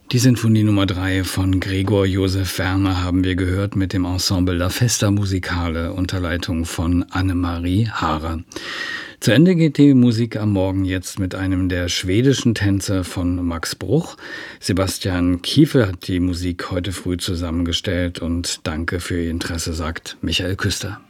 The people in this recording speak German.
Die Sinfonie Nummer 3 von Gregor Josef Werner haben wir gehört mit dem Ensemble La Festa Musicale unter Leitung von Annemarie Haarer. Zu Ende geht die Musik am Morgen jetzt mit einem der schwedischen Tänze von Max Bruch. Sebastian Kiefe hat die Musik heute früh zusammengestellt und danke für Ihr Interesse, sagt Michael Küster.